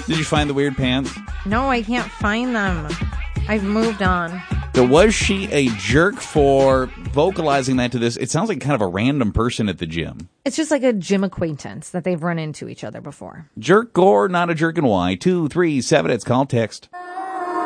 Did you find the weird pants? No, I can't find them. I've moved on. So was she a jerk for vocalizing that to this? It sounds like kind of a random person at the gym. It's just like a gym acquaintance that they've run into each other before. Jerk or not a jerk, and why? 237, it's called text.